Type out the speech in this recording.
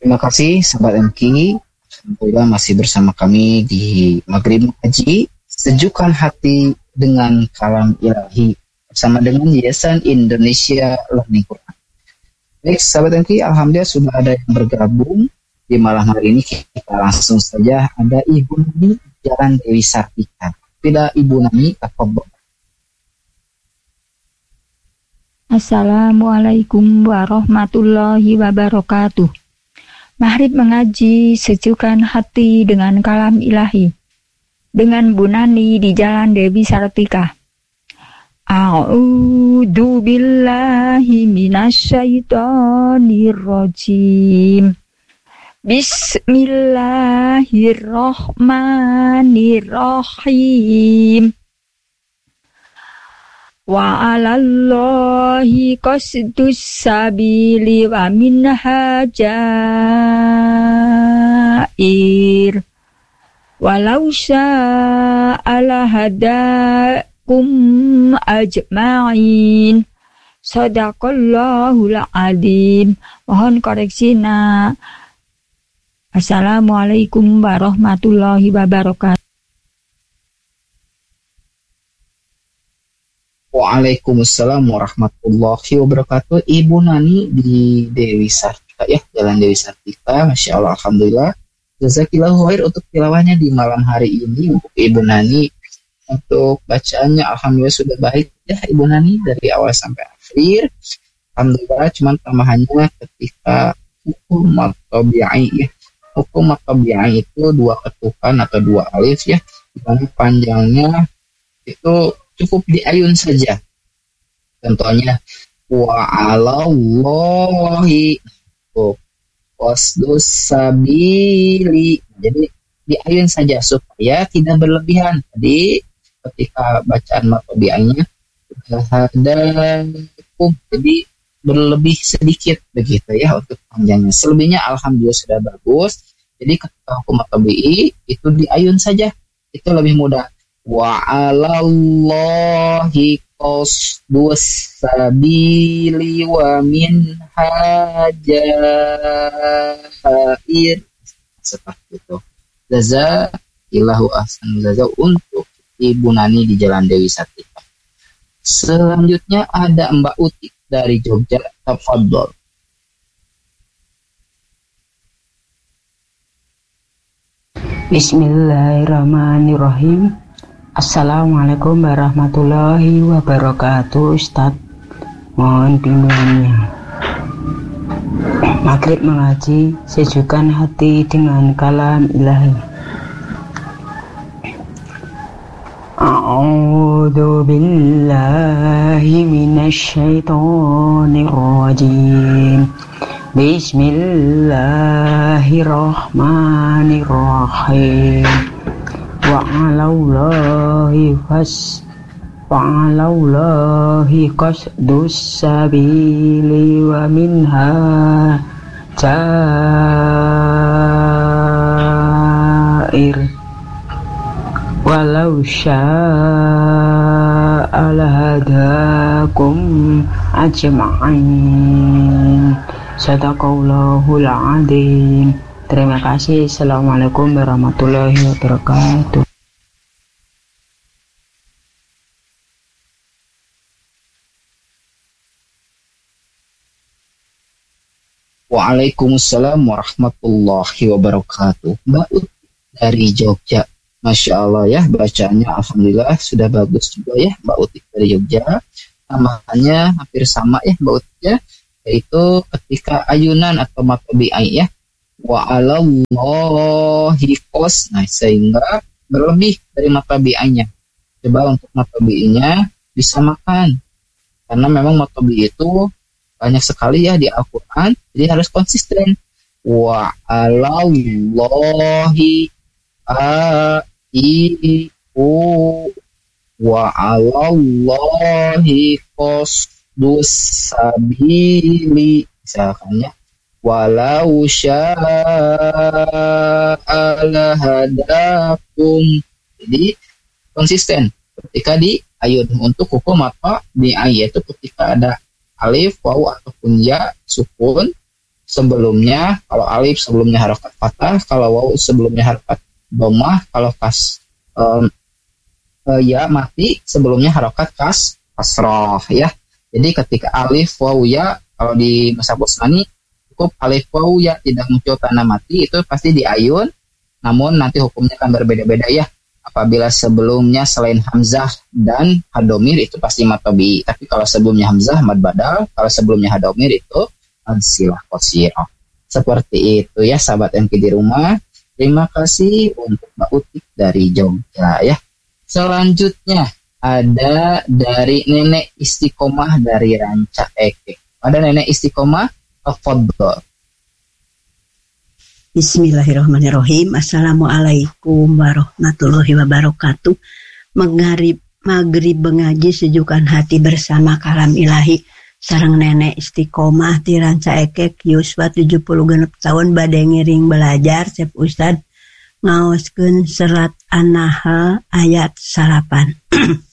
Terima kasih sahabat MK. Alhamdulillah masih bersama kami di Maghrib Haji, sejukkan hati dengan kalam ilahi bersama dengan Yayasan Indonesia Learning Quran. Baik sahabat MK, alhamdulillah sudah ada yang bergabung di malam hari ini. Kita langsung saja, ada Ibu Nani Jalan Dewi Sartika. Tidak Ibu Nani, tafadhol. Assalamualaikum warahmatullahi wabarakatuh. Maghrib mengaji, sejukkan hati dengan kalam ilahi. Dengan Bu Nani di Jalan Dewi Sartika. A'udzu billahi minasyaitonir rajim. Bismillahirrahmanirrahim. Wa 'alallahi qasdus sabili wa minha jair. Walau syaa lahadakum ajma'in. Shadaqallahul adzim. Mohon koreksi nak. Assalamualaikum warahmatullahi wabarakatuh. Waalaikumsalam warahmatullahi wabarakatuh. Ibu Nani di Dewi Sartika ya, Jalan Dewi Sartika. Masya Allah, alhamdulillah. Jazakillahu khair untuk tilawahnya di malam hari ini untuk Ibu Nani. Untuk bacaannya alhamdulillah sudah baik ya Ibu Nani dari awal sampai akhir. Alhamdulillah, cuman tambahannya ketika hukum matabi'i ya. Hukum matabi'i itu dua ketukan atau dua alif ya. Yang panjangnya itu cukup diayun saja. Contohnya wa'alallahi qasdus sabili. Jadi diayun saja supaya tidak berlebihan. Jadi ketika bacaan matobi'anya hadakum, jadi berlebih sedikit begitu ya untuk panjangnya. Selebihnya alhamdulillah sudah bagus. Jadi ketika hukum matobi'i itu diayun saja. Itu lebih mudah. Wa 'alallahi qasdus sabili wa min hajair. Seperti itu. Jazakillahu ahsanul jazaa untuk Ibu Nani di Jalan Dewi Sartika. Selanjutnya ada Mbak Uti dari Jogja. Tafadhol. Bismillahirrahmanirrahim. Assalamualaikum warahmatullahi wabarakatuh. Ustadz, mohon bimbingannya. Maghrib mengaji, sejukkan hati dengan kalam ilahi. A'udzu billahi minasyaitonir rajim. Bismillahirrahmanirrahim. Wa'alallahi qasdus sabili wa minha jair. Walau syaa lahadakum ajma'in. Shadaqallahul adzim. Terima kasih. Assalamualaikum warahmatullahi wabarakatuh. Waalaikumsalam warahmatullahi wabarakatuh. Mbak Ut dari Jogja. Masya Allah ya, bacaannya alhamdulillah sudah bagus juga ya Mbak Ut dari Jogja. Namanya hampir sama ya Mbak Ut ya, yaitu ketika ayunan atau matobi'i ya. Wa'alallahi qas. Nah, sehingga berlebih dari matobi'inya. Coba untuk matobi'inya disamakan. Karena memang matobi itu banyak sekali ya di Al-Quran, jadi harus konsisten. Wa'alallahi wa'alallahi qasdus sabili. Misalkan ya, walau syaa lahadakum. Jadi konsisten ketika di ayun. Untuk hukum apa di ayat itu ketika ada alif, waw ataupun ya, sukun, sebelumnya, kalau alif sebelumnya harokat fathah, kalau waw sebelumnya harokat dhammah, kalau ya mati sebelumnya harokat kasroh ya. Jadi ketika alif waw ya, kalau di Mushaf Utsmani cukup alif waw ya tidak muncul tanda mati, itu pasti diayun. Namun nanti hukumnya akan berbeda-beda ya. Apabila sebelumnya selain hamzah dan hadomir itu pasti mad tabi'i. Tapi kalau sebelumnya hamzah mad badal, kalau sebelumnya hadomir itu silah qasirah. Seperti itu ya sahabat MK di rumah. Terima kasih untuk Mbak Utik dari Jogja ya. Selanjutnya ada dari Nenek Istiqomah dari Ranca Ekek. Ada Nenek Istiqomah, tafadhol. Bismillahirrahmanirrahim. Assalamualaikum warahmatullahi wabarakatuh. Maghrib mengaji sejukkan hati bersama kalam ilahi. Sareng Nenek Istiqomah di Ranca Ekek yuswa 70 genep tahun bade ngiring belajar Cep Ustad ngaoskeun serat An-Nahl ayat 8.